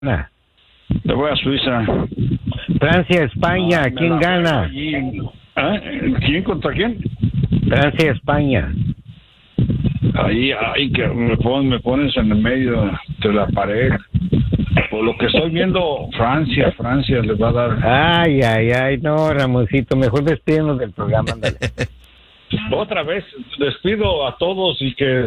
Le voy a Suiza. Francia, España, ¿quién gana? ¿Quién contra quién? Francia, España. Ahí que me pones en el medio de la pared. Por lo que estoy viendo, Francia le va a dar. Ay, no, Ramoncito, mejor despídenos del programa, ándale. Otra vez, despido a todos y que...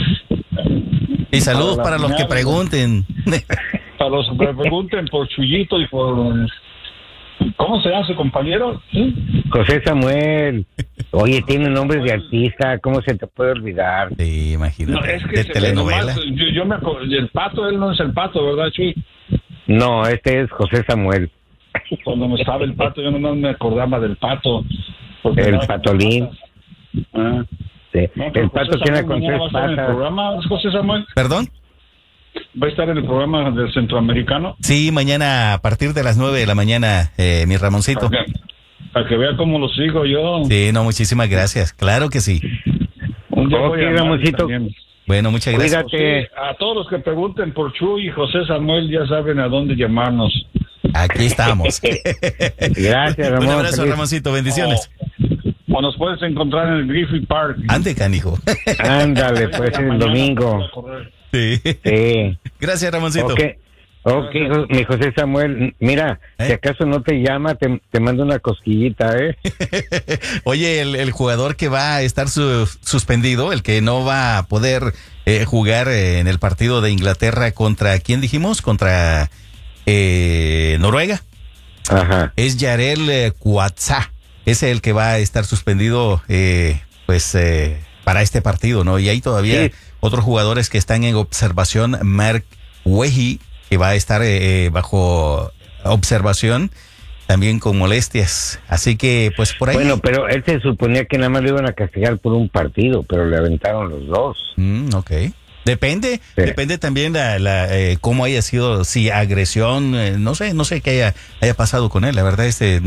Y saludos para los que pregunten. Para los que pregunten por Chuyito y por... ¿Cómo se llama su compañero? ¿Sí? José Samuel. Oye, tiene nombres de artista, ¿cómo se te puede olvidar? Sí, imagínate. No, es que de telenovela. Yo me acuerdo, el Pato, él no es el Pato, ¿verdad, Chuy? No, este es José Samuel. Cuando no estaba el Pato, yo nomás me acordaba del Pato. El Patolín. Sí. No, el Pato tiene con 3 patas. ¿Va a estar en el programa, José Samuel? ¿Perdón? ¿Va a estar en el programa del Centroamericano? Sí, mañana a partir de las 9 de la mañana, mi Ramoncito. Para que vea cómo lo sigo yo. Sí, no, muchísimas gracias. Claro que sí. Un día voy a Ramoncito. Bueno, muchas gracias. Cuídate. Sí, a todos los que pregunten por Chuy y José Samuel ya saben a dónde llamarnos. Aquí estamos. Gracias, Ramón. Un abrazo, feliz. Ramoncito. Bendiciones. O nos puedes encontrar en el Griffith Park. Ande, canijo. Ándale, pues el domingo. Sí. Sí. Gracias, Ramoncito. Ok, mi José Samuel, mira, si acaso no te llama, te mando una cosquillita, ¿eh? Oye, el jugador que va a estar suspendido, el que no va a poder jugar en el partido de Inglaterra contra, ¿quién dijimos? Contra Noruega. Ajá. Es Yarel Cuatzá. Ese es el que va a estar suspendido, para este partido, ¿no? Y hay todavía otros jugadores que están en observación. Mark Wehi, que va a estar bajo observación, también con molestias. Así que, pues, por ahí... Bueno, pero él se suponía que nada más lo iban a castigar por un partido, pero le aventaron los dos. Ok. Depende también cómo haya sido, si agresión, no sé qué haya pasado con él. La verdad,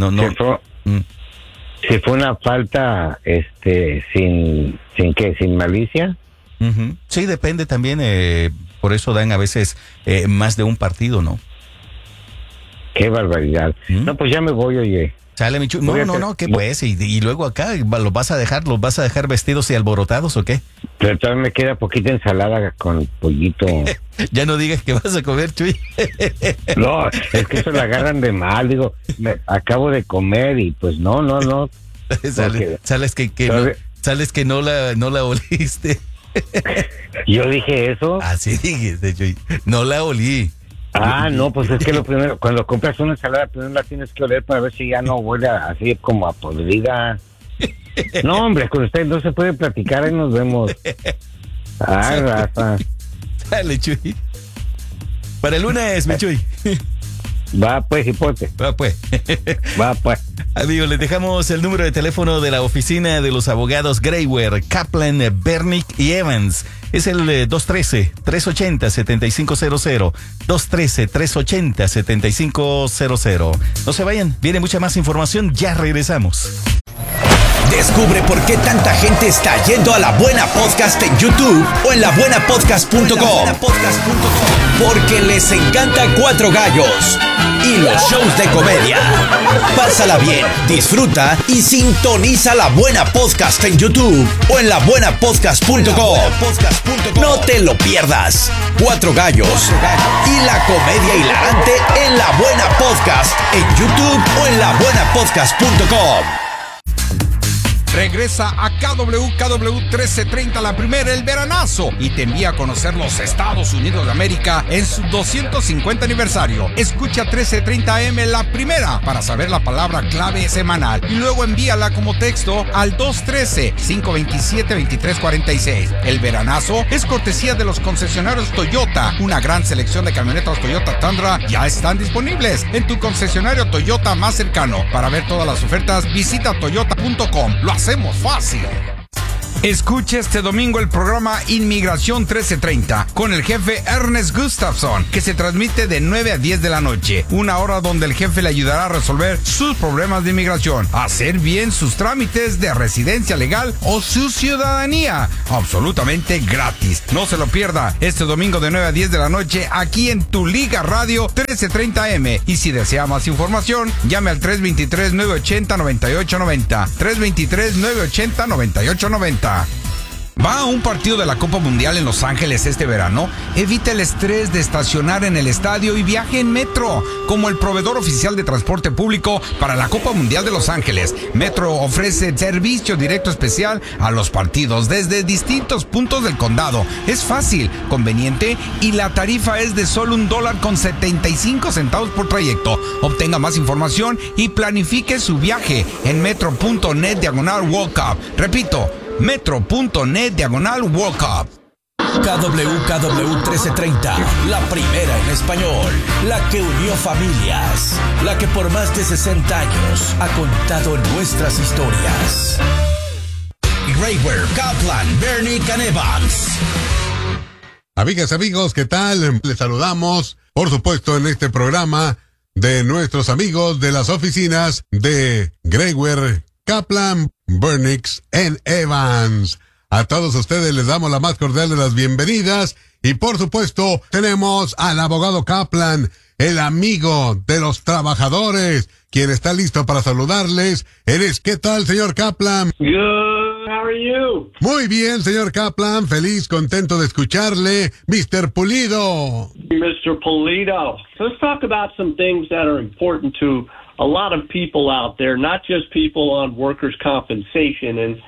Si fue una falta, sin malicia. Uh-huh. Sí, depende también, por eso dan a veces más de un partido, ¿no? Qué barbaridad. No, pues ya me voy, oye. Sale, Michu. No, ¿qué pues? Y luego acá, ¿los vas a dejar vestidos y alborotados o qué? Pero todavía me queda poquita ensalada con pollito. Ya no digas que vas a comer, Chuy. No, es que eso la agarran de mal, digo, acabo de comer y pues no. Sales que no la oliste. Yo dije eso. Así dijiste, Chuy. No la olí. No, pues es que lo primero, cuando compras una ensalada, primero la tienes que oler para ver si ya no huele así como a podrida. No, hombre, con usted no se puede platicar, ahí nos vemos. Raza. Dale, Chuy. Para el lunes, mi Chuy. Va pues, hipote. Va pues. Amigos, les dejamos el número de teléfono de la oficina de los abogados Greywer, Kaplan, Bernick y Evans. Es el 213-380-7500. 213-380-7500. No se vayan, viene mucha más información, ya regresamos. Descubre por qué tanta gente está yendo a La Buena Podcast en YouTube o en labuenapodcast.com. Porque les encanta Cuatro Gallos y los shows de comedia. Pásala bien, disfruta y sintoniza La Buena Podcast en YouTube o en labuenapodcast.com. No te lo pierdas. Cuatro Gallos y la comedia hilarante en La Buena Podcast en YouTube o en labuenapodcast.com. Regresa a KW 1330, la primera, el veranazo, y te envía a conocer los Estados Unidos de América en su 250 aniversario. Escucha 1330 AM la primera para saber la palabra clave semanal y luego envíala como texto al 213-527-2346. El veranazo es cortesía de los concesionarios Toyota. Una gran selección de camionetas Toyota Tundra ya están disponibles en tu concesionario Toyota más cercano. Para ver todas las ofertas, visita toyota.com. Lo hacemos fácil. Escuche este domingo el programa Inmigración 1330 con el jefe Ernest Gustafson, que se transmite de 9 a 10 de la noche, una hora donde el jefe le ayudará a resolver sus problemas de inmigración, hacer bien sus trámites de residencia legal o su ciudadanía, absolutamente gratis. No se lo pierda este domingo de 9 a 10 de la noche aquí en Tu Liga Radio 1330M. Y si desea más información, llame al 323-980-9890. 323-980-9890. ¿Va a un partido de la Copa Mundial en Los Ángeles este verano? Evite el estrés de estacionar en el estadio y viaje en Metro. Como el proveedor oficial de transporte público para la Copa Mundial de Los Ángeles, Metro ofrece servicio directo especial a los partidos desde distintos puntos del condado. Es fácil, conveniente y la tarifa es de solo $1.75 por trayecto. Obtenga más información y planifique su viaje en metro.net/World Cup. Repito, metro.net/World Cup. KWKW 1330, la primera en español, la que unió familias, la que por más de 60 años ha contado nuestras historias. Grayware, Kaplan, Bernie and Evans. Amigas, amigos, ¿qué tal? Les saludamos, por supuesto, en este programa de nuestros amigos de las oficinas de Grayware, Kaplan, Burnix and Evans. A todos ustedes les damos la más cordial de las bienvenidas y por supuesto tenemos al abogado Kaplan, el amigo de los trabajadores, quien está listo para saludarles. ¿Qué tal, señor Kaplan? Good, how are you? Muy bien, señor Kaplan, feliz, contento de escucharle. Mr. Pulido. Mr. Pulido, let's talk about some things that are important to a lot of people out there, not just people on workers' compensation,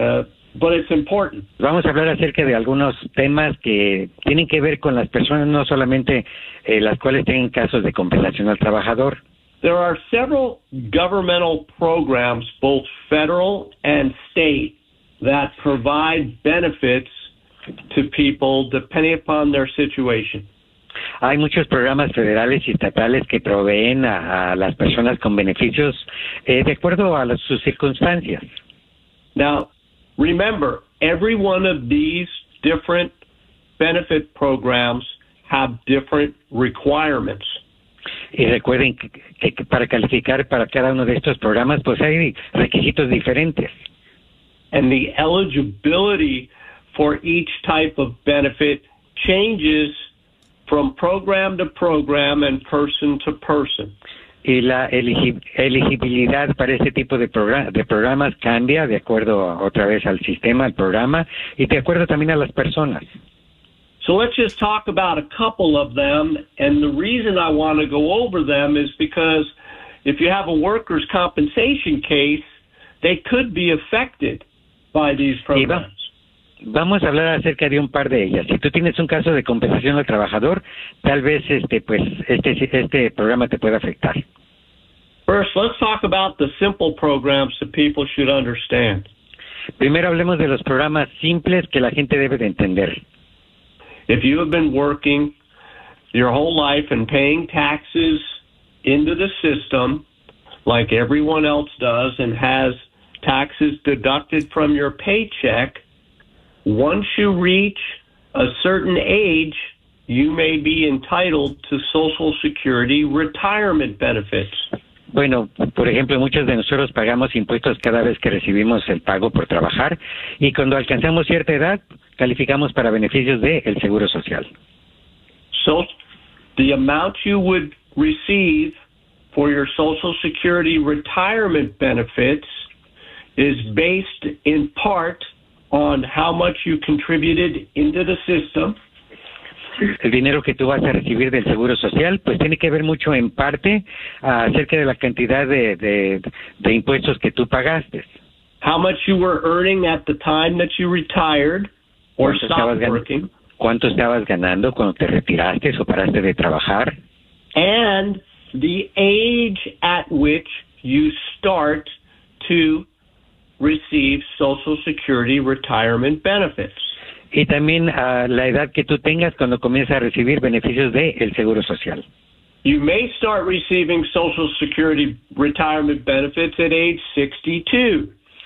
but it's important. Vamos a hablar acerca de algunos temas que tienen que ver con las personas, no solamente las cuales tienen casos de compensación al trabajador. There are several governmental programs, both federal and state, that provide benefits to people depending upon their situation. Hay muchos programas federales y estatales que proveen a las personas con beneficios de acuerdo a sus circunstancias. Now, remember, every one of these different benefit programs have different requirements. Y recuerden que para calificar para cada uno de estos programas, pues hay requisitos diferentes. And the eligibility for each type of benefit changes from program to program and person to person. Y la elegibilidad para este tipo de programas cambia de acuerdo otra vez al sistema, al programa, y de acuerdo también a las personas. So let's just talk about a couple of them, and the reason I want to go over them is because if you have a workers' compensation case, they could be affected by these programs. Vamos a hablar acerca de un par de ellas. Si tú tienes un caso de compensación al trabajador, tal vez este programa te pueda afectar. First, let's talk about the simple programs that people should understand. Primero hablemos de los programas simples que la gente debe de entender. If you have been working your whole life and paying taxes into the system like everyone else does and has taxes deducted from your paycheck, once you reach a certain age, you may be entitled to Social Security retirement benefits. Bueno, por ejemplo, muchos de nosotros pagamos impuestos cada vez que recibimos el pago por trabajar y cuando alcanzamos cierta edad, calificamos para beneficios del Seguro Social. So, the amount you would receive for your Social Security retirement benefits is based in part on how much you contributed into the system. El dinero que tú vas a recibir del Seguro Social, pues tiene que ver mucho en parte acerca de la cantidad de impuestos que tú pagaste. How much you were earning at the time that you retired or stopped working. ¿Cuánto estabas ganando cuando te retiraste o paraste de trabajar? And the age at which you start to receive Social Security retirement benefits. Y también la edad que tú tengas cuando comienzas a recibir beneficios del Seguro Social. You may start receiving Social Security retirement benefits at age 62.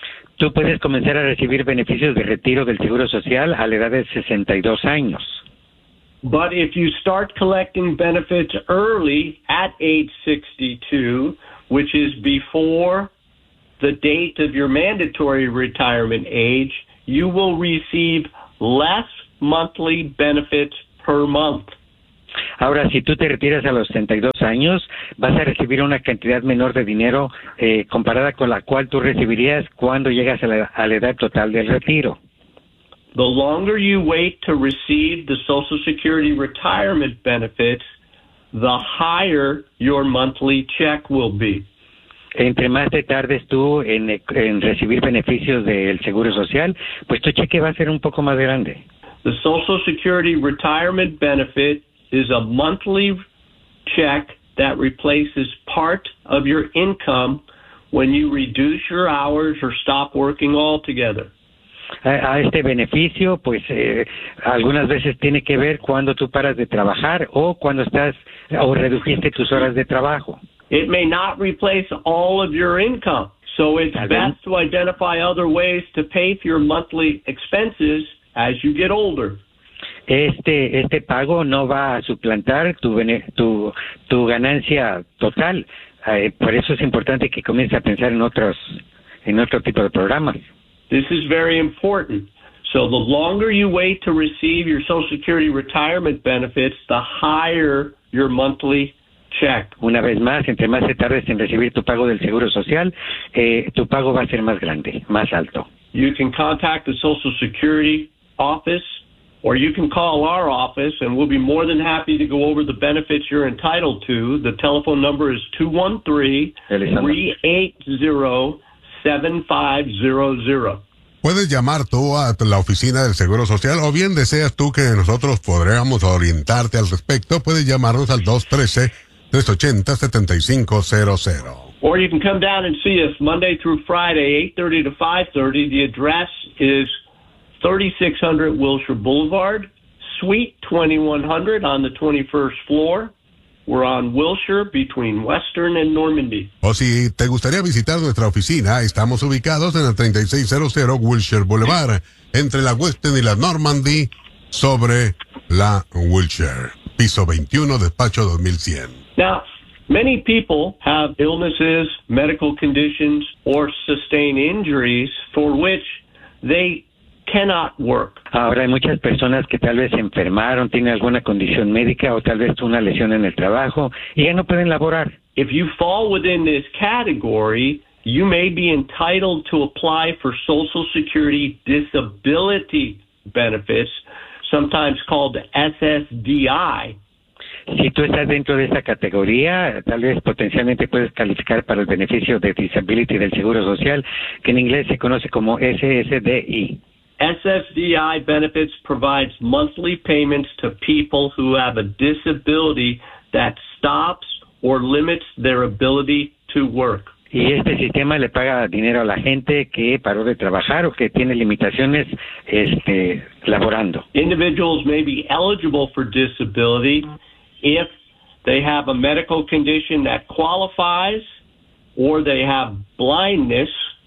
Tú puedes comenzar a recibir beneficios de retiro del Seguro Social a la edad de 62 años. But if you start collecting benefits early at age 62, which is before the date of your mandatory retirement age, you will receive less monthly benefits per month. Ahora, si tú te retiras a los 62 años, vas a recibir una cantidad menor de dinero comparada con la cual tú recibirías cuando llegas a la edad total del retiro. The longer you wait to receive the Social Security retirement benefits, the higher your monthly check will be. Entre más te tardes tú en recibir beneficios del Seguro Social, pues tu cheque va a ser un poco más grande. The Social Security retirement benefit is a monthly check that replaces part of your income when you reduce your hours or stop working altogether. A este beneficio, pues algunas veces tiene que ver cuando tú paras de trabajar o cuando o redujiste tus horas de trabajo. It may not replace all of your income, so it's best to identify other ways to pay for your monthly expenses as you get older. Este pago no va a suplantar tu ganancia total. Por eso es importante que comiences a pensar en otro tipo de programas. This is very important. So the longer you wait to receive your Social Security retirement benefits, the higher your monthly check. Una vez más, entre más te tardes en recibir tu pago del Seguro Social, tu pago va a ser más grande, más alto. You can contact the Social Security office, or you can call our office, and we'll be more than happy to go over the benefits you're entitled to. The telephone number is 213-380-7500. Puedes llamar tú a la oficina del Seguro Social, o bien deseas tú que nosotros podríamos orientarte al respecto, puedes llamarnos al 213-380-7500. Or you can come down and see us Monday through Friday, 8:30 to 5:30. The address is 3600 Wilshire Boulevard, Suite 2100 on the 21st floor. We're on Wilshire between Western and Normandy. O si te gustaría visitar nuestra oficina, estamos ubicados en el 3600 Wilshire Boulevard, entre la Western y la Normandy, sobre la Wilshire. Piso 21, despacho 2100. Now, many people have illnesses, medical conditions, or sustain injuries for which they cannot work. Ahora hay muchas personas que tal vez se enfermaron, tienen alguna condición médica o tal vez una lesión en el trabajo y ya no pueden laborar. If you fall within this category, you may be entitled to apply for Social Security disability benefits, sometimes called SSDI. Si tú estás dentro de esta categoría, tal vez potencialmente puedes calificar para el beneficio de disability del Seguro Social, que en inglés se conoce como SSDI. SSDI benefits provides monthly payments to people who have a disability that stops or limits their ability to work. Y este sistema le paga dinero a la gente que paró de trabajar o que tiene limitaciones laborando. Individuals may be eligible for disability if they have a medical condition that qualifies, or they have blindness,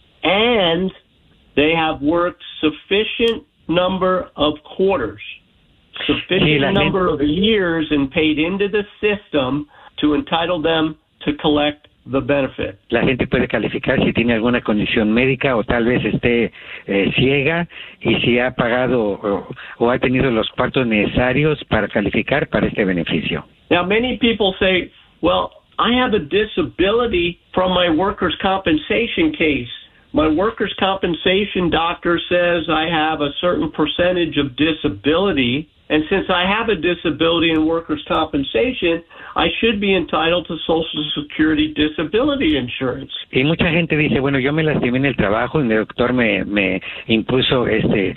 and they have worked sufficient number of quarters, sufficient number of years and paid into the system to entitle them to collect the benefit. La gente puede calificar si tiene alguna condición médica o tal vez esté ciega y si ha pagado o ha tenido los cuartos necesarios para calificar para este beneficio. Now, many people say, well, I have a disability from my workers' compensation case. My workers' compensation doctor says I have a certain percentage of disability, and since I have a disability in workers' compensation, I should be entitled to Social Security disability insurance. Y mucha gente dice, bueno, yo me lastimé en el trabajo y mi doctor me impuso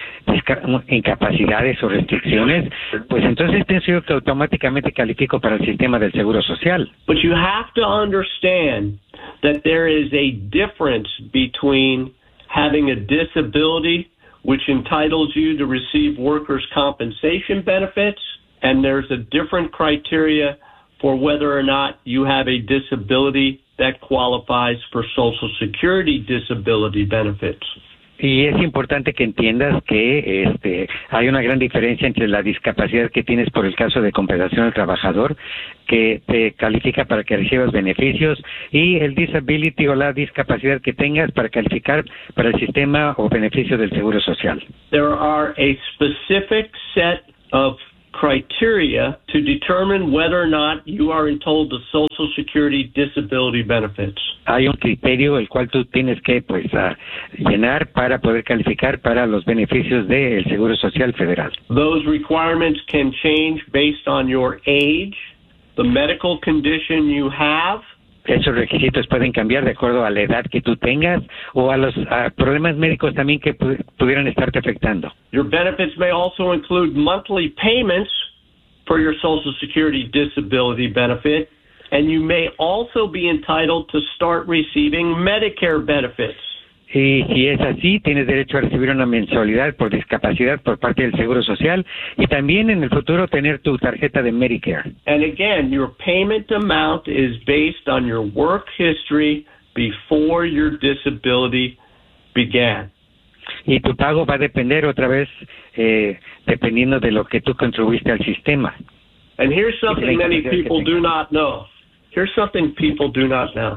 incapacidades o restricciones, pues entonces pienso yo que automáticamente califico para el sistema del Seguro Social. But you have to understand that there is a difference between having a disability, which entitles you to receive workers' compensation benefits, and there's a different criteria for whether or not you have a disability that qualifies for Social Security disability benefits. Y es importante que entiendas que hay una gran diferencia entre la discapacidad que tienes por el caso de compensación al trabajador, que te califica para que recibas beneficios, y el disability o la discapacidad que tengas para calificar para el sistema o beneficio del Seguro Social. There are a specific set of criteria to determine whether or not you are entitled to Social Security disability benefits. Hay un criterio el cual tú tienes que llenar para poder calificar para los beneficios del Seguro Social Federal. Those requirements can change based on your age, the medical condition you have. Esos requisitos pueden cambiar de acuerdo a la edad que tú tengas o a los problemas médicos también que pudieran estarte afectando. Your benefits may also include monthly payments for your Social Security disability benefit, and you may also be entitled to start receiving Medicare benefits. Y si es así, tienes derecho a recibir una mensualidad por discapacidad por parte del Seguro Social y también en el futuro tener tu tarjeta de Medicare. And again, your payment amount is based on your work history before your disability began. Y tu pago va a depender otra vez dependiendo de lo que tú contribuiste al sistema. And here's something many people do not know. Here's something people do not know.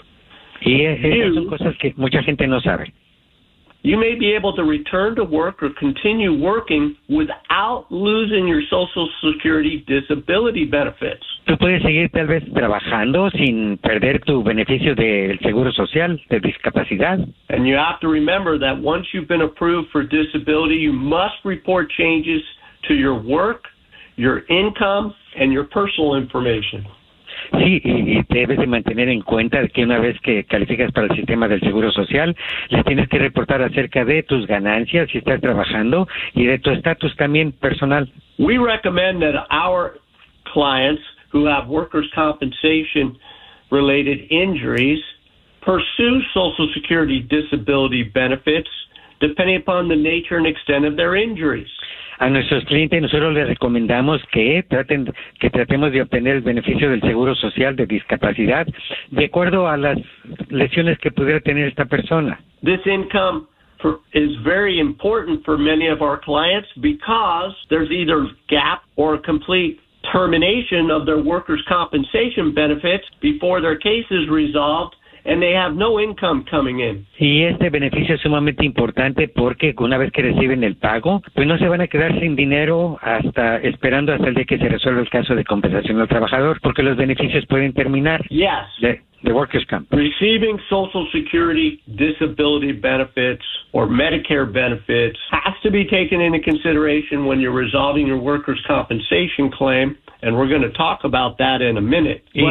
Y esas son cosas que mucha gente no sabe. You may be able to return to work or continue working without losing your Social Security disability benefits. Tú puedes seguir tal vez trabajando sin perder tu beneficio del Seguro Social de discapacidad. And you have to remember that once you've been approved for disability, you must report changes to your work, your income, and your personal information. Sí, y debes de mantener en cuenta que una vez que calificas para el sistema del Seguro Social, les tienes que reportar acerca de tus ganancias si estás trabajando y de tu estatus también personal. We recommend that our clients who have workers' compensation related injuries pursue Social Security disability benefits depending upon the nature and extent of their injuries. A nuestros clientes nosotros les recomendamos que tratemos de obtener el beneficio del Seguro Social de discapacidad de acuerdo a las lesiones que pudiera tener esta persona. This income is very important for many of our clients because there's either gap or complete termination of their workers' compensation benefits before their case is resolved, and they have no income coming in. Y este beneficio es sumamente importante porque una vez que reciben el pago, pues no se van a quedar sin dinero esperando hasta el día que se resuelva el caso de compensación al trabajador, porque los beneficios pueden terminar. Yes. The workers' comp. Receiving Social Security disability benefits or Medicare benefits has to be taken into consideration when you're resolving your workers' compensation claim, and we're going to talk about that in a minute. Y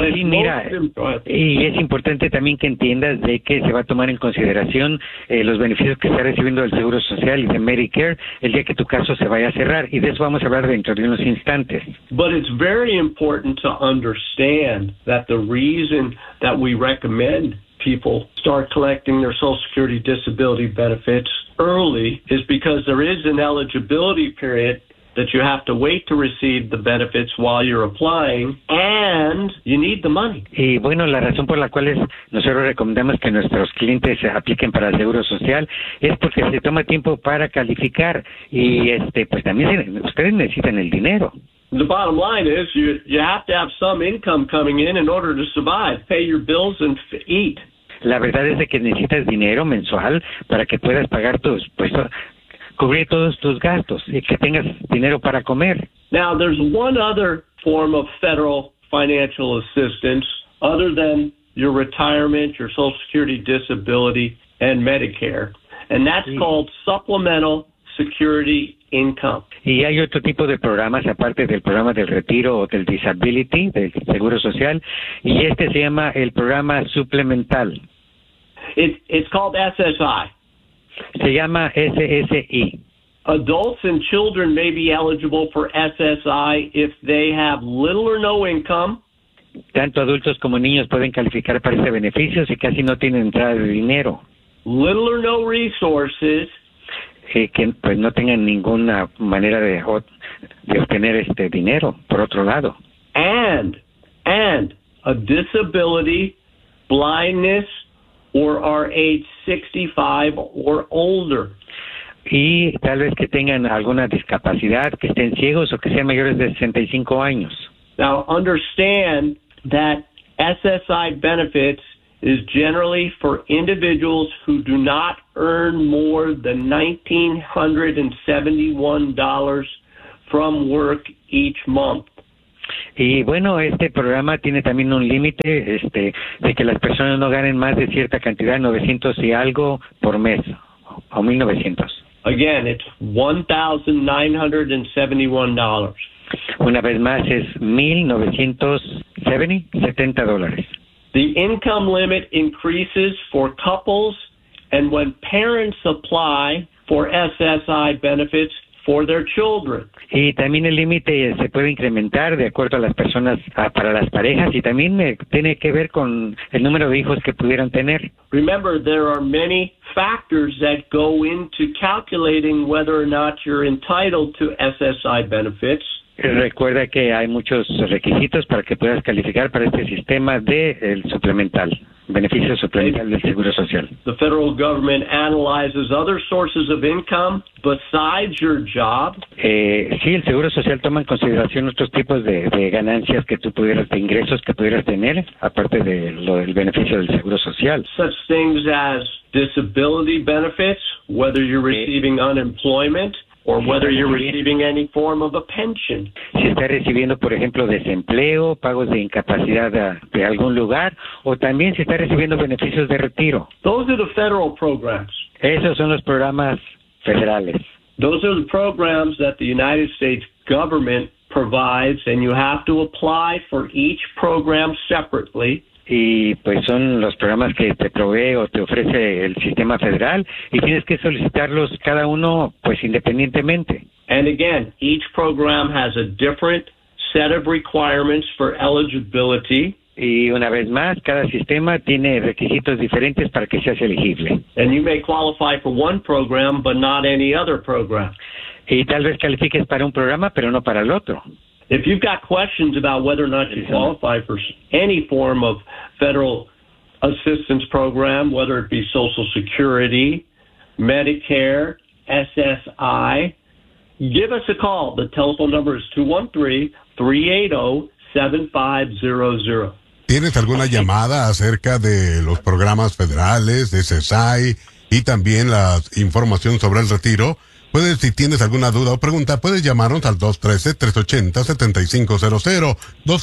es importante también que entiendas de que se va a tomar en consideración los beneficios que está recibiendo del Seguro Social y de Medicare el día que tu caso se vaya a cerrar, y de eso vamos a hablar dentro de unos instantes. But it's very important to understand that the reason that we recommend people start collecting their Social Security disability benefits early is because there is an eligibility period that you have to wait to receive the benefits while you're applying, and you need the money. Y bueno, la razón por la cual nosotros recomendamos que nuestros clientes se apliquen para el Seguro Social es porque se toma tiempo para calificar y pues también ustedes necesitan el dinero. The bottom line is you have to have some income coming in order to survive, pay your bills and eat. La verdad es de que necesitas dinero mensual para que puedas pagar cubrir todos tus gastos y que tengas dinero para comer. Now, there's one other form of federal financial assistance other than your retirement, your Social Security disability, and Medicare, and that's called supplemental security income. Y hay otro tipo de programas aparte del programa del retiro o del disability, del Seguro Social, y se llama el programa suplemental. It's called SSI. Se llama SSI. Adults and children may be eligible for SSI if they have little or no income. Tanto adultos como niños pueden calificar para este beneficio si casi no tienen entrada de dinero. Little or no resources. Que pues no tengan ninguna manera de obtener dinero, por otro lado. And a disability, blindness, or are age 65 or older. Y tal vez que tengan alguna discapacidad, que estén ciegos o que sean mayores de 65 años. Now, understand that SSI benefits is generally for individuals who do not earn more than $1,971 from work each month. Y bueno, este programa tiene también un límite de que las personas no ganen más de cierta cantidad, 900 y algo por mes, o 1,900. Again, it's $1,971. Una vez más es $1,970. The income limit increases for couples and when parents apply for SSI benefits for their children. Y también el límite se puede incrementar de acuerdo a las personas, para las parejas, y también tiene que ver con el número de hijos que pudieran tener. Remember, there are many factors that go into calculating whether or not you're entitled to SSI benefits. Recuerda que hay muchos requisitos para que puedas calificar para este sistema de suplemental, beneficio suplemental del Seguro Social. The federal government analyzes other sources of income besides your job. Sí, el Seguro Social toma en consideración otros tipos de ganancias que tú pudieras, de ingresos que pudieras tener, aparte del beneficio del Seguro Social. Such things as disability benefits, whether you're receiving unemployment, or whether you're receiving any form of a pension. Si está recibiendo, por ejemplo, desempleo, pagos de incapacidad de algún lugar, o también si está recibiendo beneficios de retiro. Those are the federal programs. Esos son los programas federales. Those are the programs that the United States government provides, and you have to apply for each program separately. Y pues son los programas que te provee o te ofrece el sistema federal y tienes que solicitarlos cada uno pues independientemente. And again, each program has a different set of requirements for eligibility. Y una vez más, cada sistema tiene requisitos diferentes para que seas elegible. And you may qualify for one program but not any other program. Y tal vez califiques para un programa pero no para el otro. If you've got questions about whether or not you qualify for any form of federal assistance program, whether it be Social Security, Medicare, SSI, give us a call. The telephone number is 213-380-7500. ¿Tienes alguna llamada acerca de los programas federales, de SSI y también la información sobre el retiro? Si tienes alguna duda o pregunta, puedes llamarnos al 213-380-7500,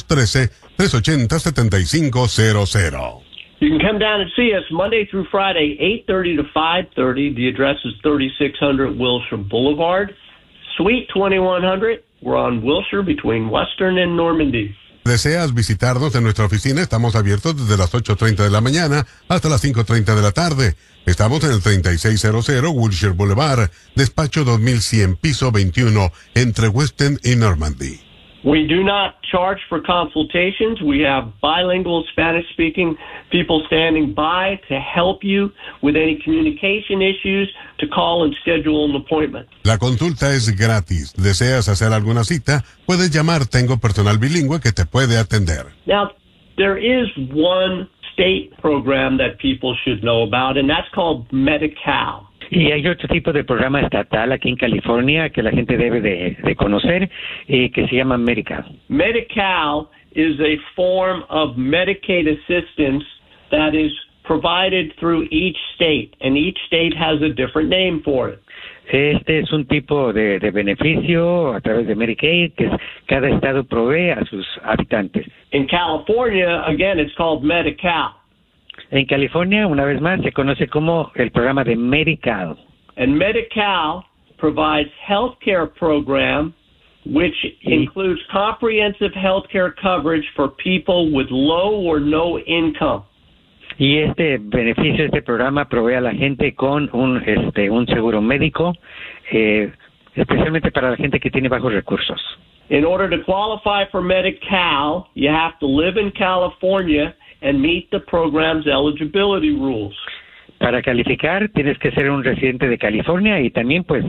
213-380-7500. You can come down and see us Monday through Friday, 8:30 to 5:30. The address is 3600 Wilshire Boulevard, Suite 2100. We're on Wilshire between Western and Normandy. ¿Deseas visitarnos en nuestra oficina? Estamos abiertos desde las 8:30 de la mañana hasta las 5:30 de la tarde. Estamos en el 3600 Wilshire Boulevard, despacho 2100, piso 21, entre Western y Normandy. We do not charge for consultations. We have bilingual Spanish-speaking people standing by to help you with any communication issues, to call and schedule an appointment. La consulta es gratis. ¿Deseas hacer alguna cita? Puedes llamar. Tengo personal bilingüe que te puede atender. Now, there is one state program that people should know about, and that's called Medi-Cal. Y hay otro tipo de programa estatal aquí en California que la gente debe de conocer, que se llama Medi-Cal. Medi-Cal is a form of Medicaid assistance that is provided through each state, and each state has a different name for it. Este es un tipo de beneficio a través de Medicaid que cada estado provee a sus habitantes. In California, again, it's called Medi-Cal. En California, una vez más, se conoce como el programa de Medi-Cal. And Medi-Cal provides health care program which includes comprehensive health care coverage for people with low or no income. Y este beneficio, este programa provee a la gente con un seguro médico, especialmente para la gente que tiene bajos recursos. In order to qualify for Medi-Cal, you have to live in California and meet the program's eligibility rules. Para calificar tienes que ser un residente de California y también pues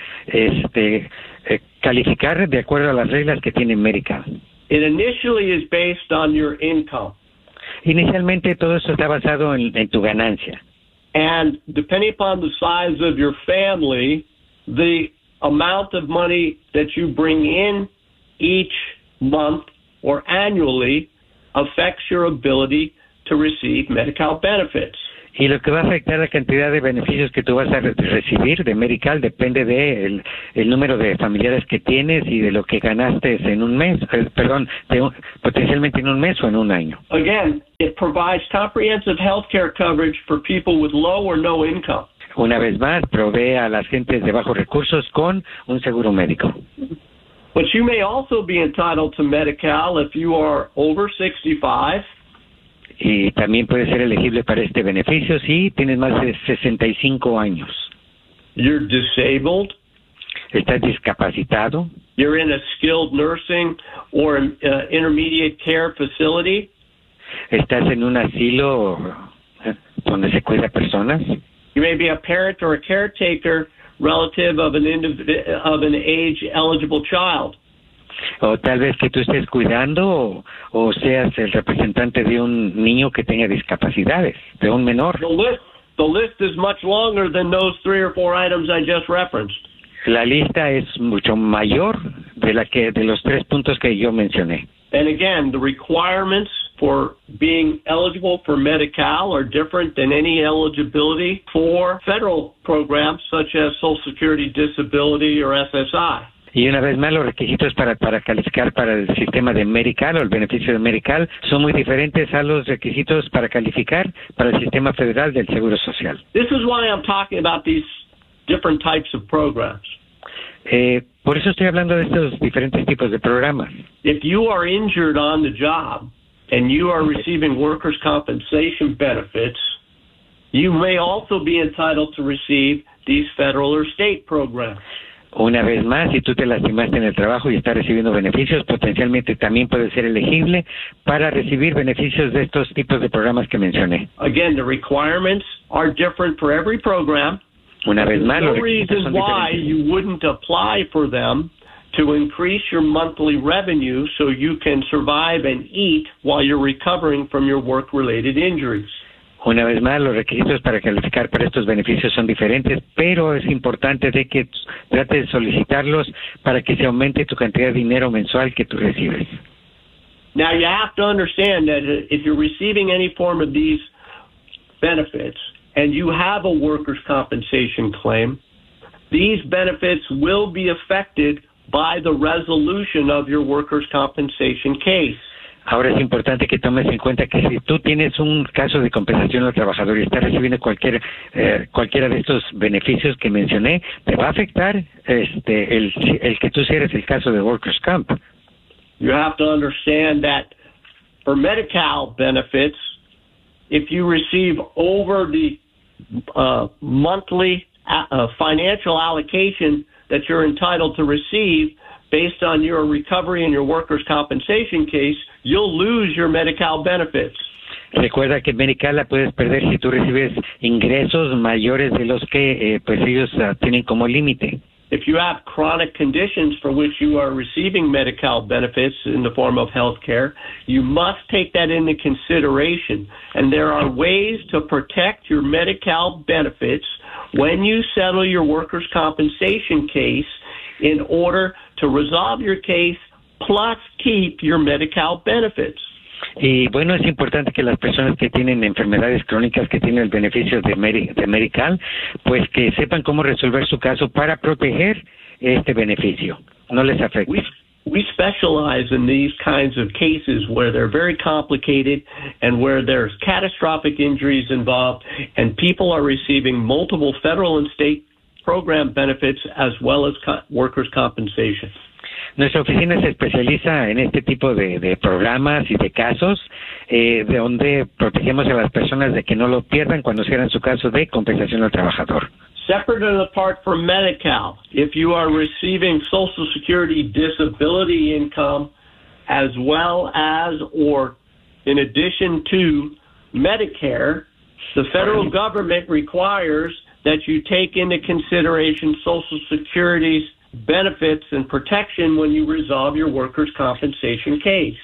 calificar de acuerdo a las reglas que tiene Medi-Cal. It initially is based on your income. Inicialmente todo eso está basado en tu ganancia. And depending upon the size of your family, the amount of money that you bring in each month or annually affects your ability to receive Medi-Cal benefits. Y lo que va a afectar la cantidad de beneficios que tú vas a recibir de Medi-Cal depende de el número de familiares que tienes y de lo que ganaste en un mes, potencialmente en un mes o en un año. Again, it provides comprehensive health care coverage for people with low or no income. Una vez más, provee a las gentes de bajos recursos con un seguro médico. But you may also be entitled to Medi-Cal if you are over 65. Y también puede ser elegible para este beneficio si tienes más de 65 años. You're disabled. Estás discapacitado. You're in a skilled nursing or intermediate care facility. Estás en un asilo donde se cuida personas. You may be a parent or a caretaker relative of an age-eligible child. O tal vez que tú estés cuidando o seas el representante de un niño que tenga discapacidades, de un menor. The list is much longer than those 3 or 4 items I just referenced. La lista es mucho mayor de los 3 puntos que yo mencioné. And again, the requirements for being eligible for Medi-Cal are different than any eligibility for federal programs such as Social Security Disability or SSI. Y una vez más, los requisitos para calificar para el sistema de Medi-Cal o el beneficio de Medi-Cal son muy diferentes a los requisitos para calificar para el sistema federal del Seguro Social. This is why I'm talking about these different types of programs. Por eso estoy hablando de estos diferentes tipos de programas. If you are injured on the job and you are receiving workers' compensation benefits, you may also be entitled to receive these federal or state programs. Una vez más, si tú te lastimaste en el trabajo y estás recibiendo beneficios, potencialmente también puedes ser elegible para recibir beneficios de estos tipos de programas que mencioné. Again, the requirements are different for every program. Una vez más, no reason why you wouldn't apply for them to increase your monthly revenue so you can survive and eat while you're recovering from your work-related injuries. Una vez más, los requisitos para calificar para estos beneficios son diferentes, pero es importante de que trates de solicitarlos para que se aumente tu cantidad de dinero mensual que tú recibes. Now, you have to understand that if you're receiving any form of these benefits and you have a workers' compensation claim, these benefits will be affected by the resolution of your workers' compensation case. Ahora es importante que tomes en cuenta que si tú tienes un caso de compensación al trabajador y estás recibiendo cualquiera de estos beneficios que mencioné, te va a afectar el que tú cierres el caso de Workers' Comp. You have to understand that for Medi-Cal benefits, if you receive over the monthly financial allocation that you're entitled to receive based on your recovery in your workers' compensation case, you'll lose your Medi-Cal benefits. Recuerda que Medi-Cal la puedes perder si tú recibes ingresos mayores de los que pues ellos tienen como límite. If you have chronic conditions for which you are receiving Medi-Cal benefits in the form of health care, you must take that into consideration. And there are ways to protect your Medi-Cal benefits when you settle your workers' compensation case in order to resolve your case plus keep your Medi-Cal benefits. Y bueno, es importante que las personas que tienen enfermedades crónicas que tienen el beneficio de Medi-Cal, pues que sepan cómo resolver su caso para proteger este beneficio, no les afecte. We specialize in these kinds of cases where they're very complicated and where there's catastrophic injuries involved and people are receiving multiple federal and state program benefits as well as workers' compensation. Nuestra oficina se especializa en este tipo de programas y de casos donde protegemos a las personas de que no lo pierdan cuando cierran su caso de compensación al trabajador. Separate and apart from Medi-Cal, if you are receiving Social Security disability income as well as or in addition to Medicare, the federal government requires that you take into consideration Social Security's benefits and protection when you resolve your workers' compensation case.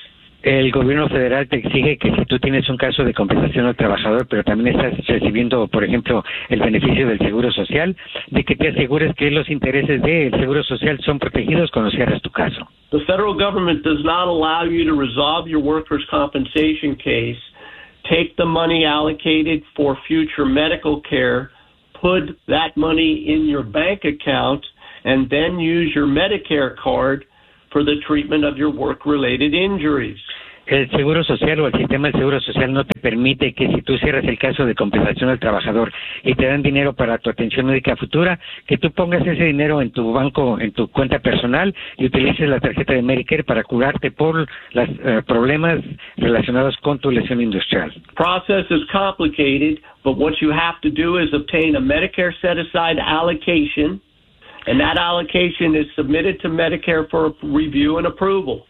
El gobierno federal te exige que si tú tienes un caso de compensación al trabajador, pero también estás recibiendo, por ejemplo, el beneficio del Seguro Social, de que te asegures que los intereses del Seguro Social son protegidos cuando cierras tu caso. The federal government does not allow you to resolve your workers' compensation case, take the money allocated for future medical care, put that money in your bank account, and then use your Medicare card for the treatment of your work-related injuries. El Seguro Social o el sistema del Seguro Social no te permite que si tú cierras el caso de compensación al trabajador y te dan dinero para tu atención médica futura, que tú pongas ese dinero en tu banco, en tu cuenta personal y utilices la tarjeta de Medicare para curarte por los problemas relacionados con tu lesión industrial. Process is complicated, but what you have to do is obtain a Medicare set-aside allocation, and that allocation is submitted to Medicare for review and approval.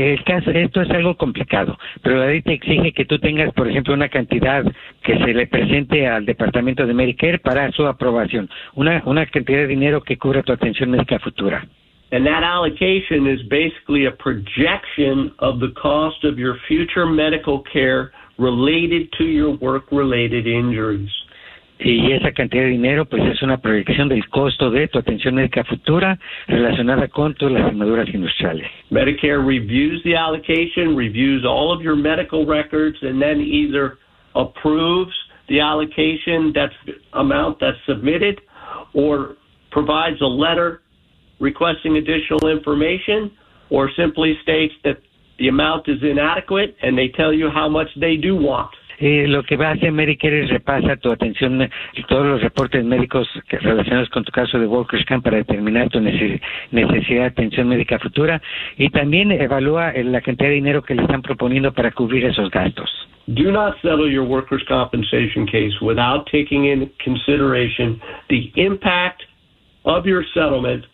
Esto es algo complicado, pero la ley te exige que tú tengas, por ejemplo, una cantidad que se le presente al departamento de Medicare para su aprobación, una cantidad de dinero que cubra tu atención médica futura. And that allocation is basically a projection of the cost of your future medical care related to your work-related injuries. Y esa cantidad de dinero, pues, es una proyección del costo de tu atención médica futura relacionada con tus lastimaduras industriales. Medicare reviews the allocation, reviews all of your medical records, and then either approves the allocation amount that's submitted, or provides a letter requesting additional information, or simply states that the amount is inadequate, and they tell you how much they do want. Lo que va a hacer Medicare es repasa tu atención, todos los reportes médicos relacionados con tu caso de Workers' Camp para determinar tu necesidad de atención médica futura, y también evalúa la cantidad de dinero que le están proponiendo para cubrir esos gastos. Do not settle your workers' compensation case without taking in consideration the impact of your settlement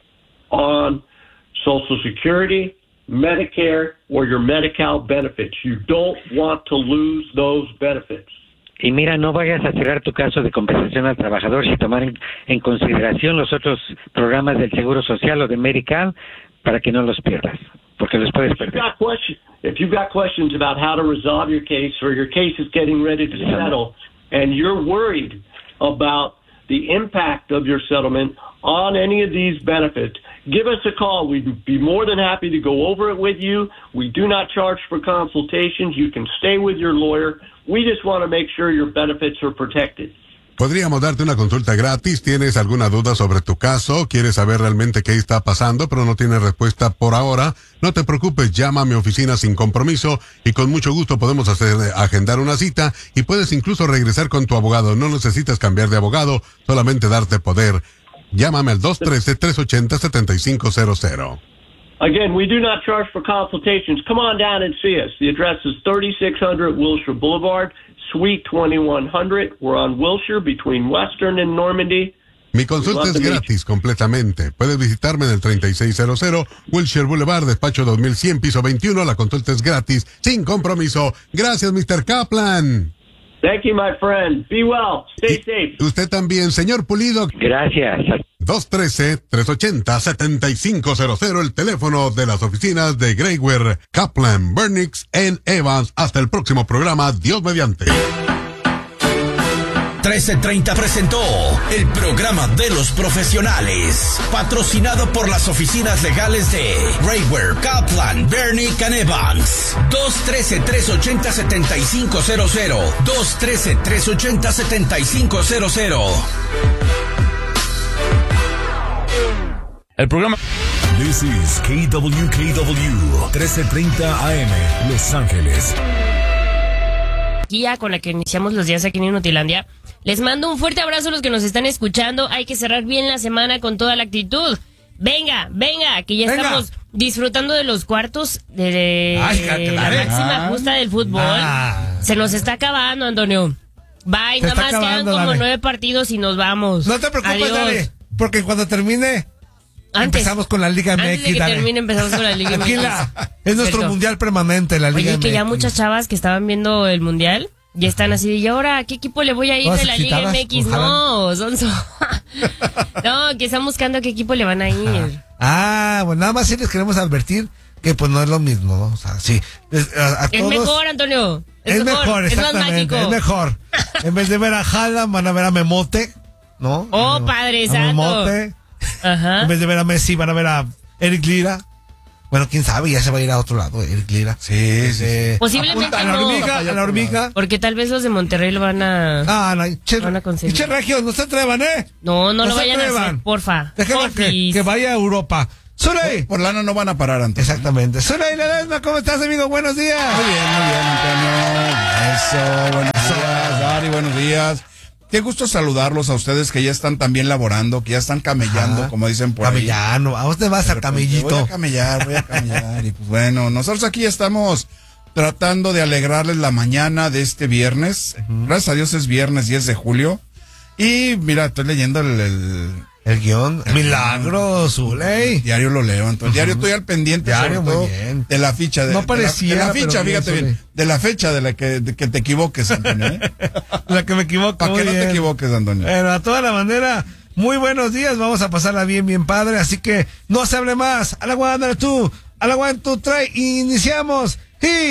on Social Security, Medicare, or your Medi-Cal benefits. You don't want to lose those benefits. Y mira, no vayas a cerrar tu caso de compensación al trabajador sin tomar en consideración los otros programas del Seguro Social o de Medi-Cal para que no los pierdas, porque los puedes perder. If you've got questions about how to resolve your case, or your case is getting ready to settle, and you're worried about the impact of your settlement on any of these benefits, give us a call. We'd be more than happy to go over it with you. We do not charge for consultations. You can stay with your lawyer. We just want to make sure your benefits are protected. Podríamos darte una consulta gratis. ¿Tienes alguna duda sobre tu caso? ¿Quieres saber realmente qué está pasando, pero no tienes respuesta por ahora? No te preocupes, llama a mi oficina sin compromiso y con mucho gusto podemos agendar una cita, y puedes incluso regresar con tu abogado. No necesitas cambiar de abogado, solamente darte poder. Llámame al 213-380-7500. Again, we do not charge for consultations. Come on down and see us. The address is 3600 Wilshire Boulevard, Suite 2100. We're on Wilshire between Western and Normandy. Mi consulta es gratis completamente. Puedes visitarme en el 3600 Wilshire Boulevard, despacho 2100, piso 21. La consulta es gratis, sin compromiso. Gracias, Mr. Kaplan. Thank you, my friend. Be well. Stay safe. Usted también, señor Pulido. Gracias. 213-380-7500, el teléfono de las oficinas de Greyware, Kaplan, Burnix en Evans. Hasta el próximo programa, Dios mediante. 1330 presentó el programa de los profesionales, patrocinado por las oficinas legales de Greyware, Kaplan, Bernick and Evans. 213-380-7500. 213-380-7500. El programa. This is KWKW 1330 AM, Los Ángeles. Con la que iniciamos los días aquí en Inutilandia. Les mando un fuerte abrazo a los que nos están escuchando. Hay que cerrar bien la semana con toda la actitud. Venga, que ya estamos disfrutando de los cuartos de la máxima justa del fútbol. Se nos está acabando, Antonio. Bye, nada más quedan como 9 partidos y nos vamos. No te preocupes, Dale, porque cuando termine empezamos con la Liga MX. Antes de que termine empezamos con la Liga MX. Es nuestro mundial permanente, la Liga MX. Oye, que ya muchas chavas que estaban viendo el mundial ya están así de, ¿y ahora a qué equipo le voy a ir de la Liga MX? No, sonso. No, que están buscando a qué equipo le van a ir. Bueno, nada más sí les queremos advertir que pues no es lo mismo, ¿no? O sea, sí. Es mejor, Antonio. Es mejor, Es exactamente. más Es mejor. En vez de ver a Haaland, van a ver a Memote, ¿no? Oh, Padre Santo. Memote. Ajá. En vez de ver a Messi, van a ver a Eric Lira. Bueno, quién sabe, ya se va a ir a otro lado, Eric Lira. Sí. Posiblemente a la hormiga. Porque tal vez los de Monterrey lo van a... van a conseguir. Che Regio, no se atrevan, ¿eh? No lo vayan a hacer, porfa. Déjenlo que vaya a Europa. Zuley. Por lana no van a parar, Antonio. Exactamente. Zuley Ledesma, ¿cómo estás, amigo? Buenos días. Muy bien, Antonio. Eso, buenos días, Dari, buenos días. Qué gusto saludarlos a ustedes que ya están también laborando, que ya están camellando, como dicen por ahí. Camellando, ¿a usted vas a camellito? Voy a camellar. Y pues bueno, nosotros aquí estamos tratando de alegrarles la mañana de este viernes. Gracias a Dios es viernes 10 de julio. Y mira, estoy leyendo el guión. Milagro, Zuley. Diario lo leo, entonces. Diario estoy al pendiente, Diario, sobre todo, muy bien. de la ficha. No parecía, de la ficha, bien, fíjate bien. De la fecha de la que te equivoques, Antonio. La que me equivoco. Para que no te equivoques, Antonio. Pero a toda la manera, muy buenos días. Vamos a pasarla bien padre. Así que no se hable más. A la one, tú. A la one, tú, trae. Iniciamos. Y